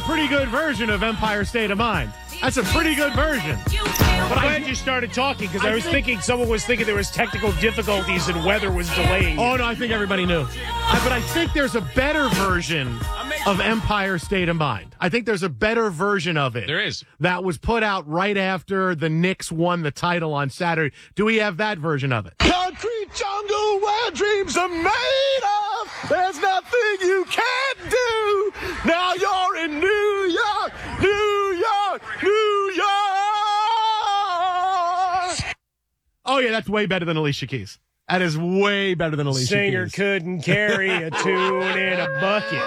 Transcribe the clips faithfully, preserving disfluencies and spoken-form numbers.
pretty good version of Empire State of Mind. That's a pretty good version. But I'm glad you started talking because I, I was think, thinking someone was thinking there was technical difficulties and weather was delaying. Oh, no, I think everybody knew. I, but I think there's a better version of Empire State of Mind. I think there's a better version of it. There is. That was put out right after the Knicks won the title on Saturday. Do we have that version of it? Concrete jungle where dreams are made of. There's nothing you can't do. Now you're in New York, New York, New York. Oh, yeah, that's way better than Alicia Keys. That is way better than Alicia Singer Keys. couldn't carry a tune in a bucket.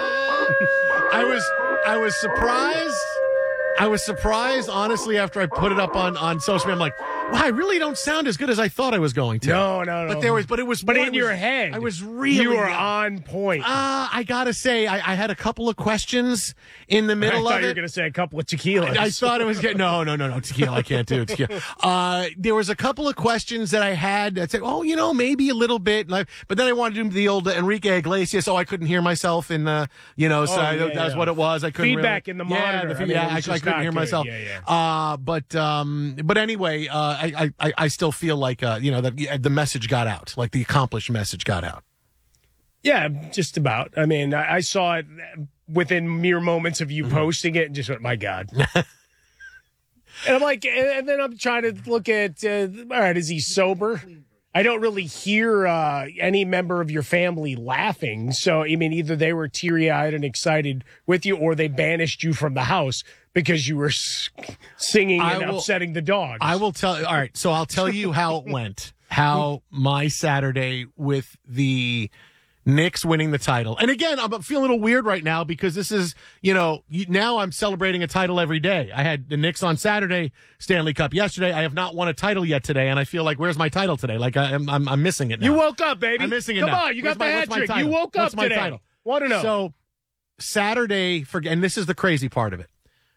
I was I was surprised. I was surprised, honestly, after I put it up on, on social media. I'm like, wow, I really don't sound as good as I thought I was going to. No, no, no. But there was, but it was, but more, in was, your head, I was really, you were on point. Uh, I gotta say, I, I had a couple of questions in the middle I thought of it. you were going to say a couple of tequilas. I, I thought it was getting, no, no, no, no, tequila. I can't do tequila. Uh, there was a couple of questions that I had that said, oh, you know, maybe a little bit. And I, but then I wanted to do the old Enrique Iglesias. Oh, I couldn't hear myself in the, you know, so oh, I, yeah, that's yeah. what it was. I couldn't feedback really, in the yeah, monitor. The, I mean, yeah, I, I couldn't hear good. myself. Yeah, yeah. Uh, but, um, but anyway, uh, I, I, I still feel like, uh, you know, that the message got out, like the accomplished message got out. Yeah, just about. I mean, I, I saw it within mere moments of you mm-hmm. posting it and just went, my God. And I'm like, and then I'm trying to look at, uh, all right, is he sober? I don't really hear uh, any member of your family laughing. So, I mean, either they were teary-eyed and excited with you or they banished you from the house because you were s- singing and will, upsetting the dogs. I will tell you. All right, so I'll tell you how it went, how my Saturday with the Knicks winning the title. And again, I'm feeling a little weird right now because this is, you know, now I'm celebrating a title every day. I had the Knicks on Saturday, Stanley Cup yesterday. I have not won a title yet today, and I feel like, where's my title today? Like, I'm I'm, I'm missing it now. You woke up, baby. I'm missing it Come now. on, you where's got my, the hat trick. title? You woke what's up my today. Title? Want to know. So, Saturday, for and this is the crazy part of it.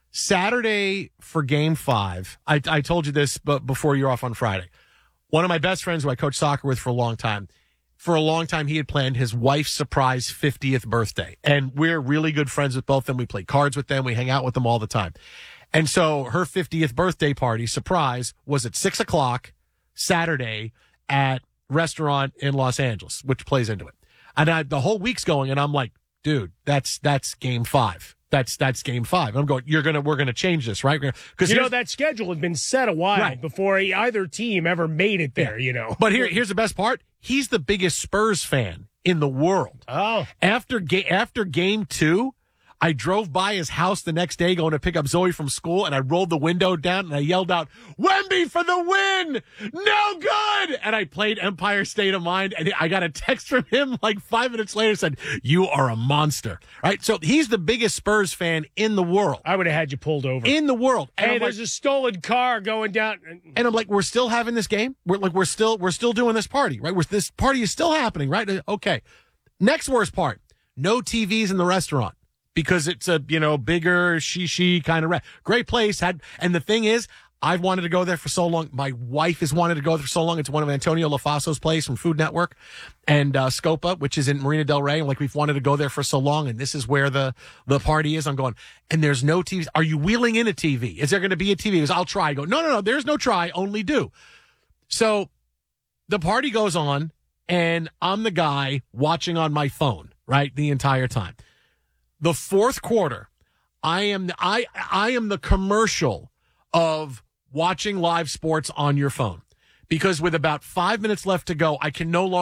Saturday for game five, I, I told you this but before you're off on Friday. One of my best friends who I coached soccer with for a long time, for a long time he had planned his wife's surprise fiftieth birthday. And we're really good friends with both of them. We play cards with them. We hang out with them all the time. And so her fiftieth birthday party, surprise, was at six o'clock Saturday at restaurant in Los Angeles, which plays into it. And I, the whole week's going, and I'm like, dude, that's that's game five. That's that's game five. I'm going, you're gonna we're gonna change this, right? Because you know that schedule had been set a while right. before either team ever made it there. Yeah. You know, but here here's the best part. He's the biggest Spurs fan in the world. Oh, after ga- after game two, I drove by his house the next day going to pick up Zoe from school, and I rolled the window down and I yelled out, "Wemby for the win! No good!" And I played Empire State of Mind, and I got a text from him like five minutes later said, "You are a monster." Right? So he's the biggest Spurs fan in the world. I would have had you pulled over. In the world. And hey, I'm there's like, a stolen car going down. And I'm like, we're still having this game? We're like, we're still we're still doing this party, right? We're, this party is still happening, right? Okay. Next worst part, no T Vs in the restaurant. Because it's a, you know, bigger, she-she kind of, re- great place. Had, and the thing is, I've wanted to go there for so long. My wife has wanted to go there for so long. It's one of Antonio LaFaso's place from Food Network and, uh, Scopa, which is in Marina Del Rey. And like, we've wanted to go there for so long. And this is where the, the party is. I'm going, and there's no T Vs. Are you wheeling in a T V? Is there going to be a T V? He goes, I'll try. I go, no, no, no, there's no try, only do. So the party goes on and I'm the guy watching on my phone, right? The entire time. The fourth quarter, I am I I am the commercial of watching live sports on your phone because with about five minutes left to go, I can no longer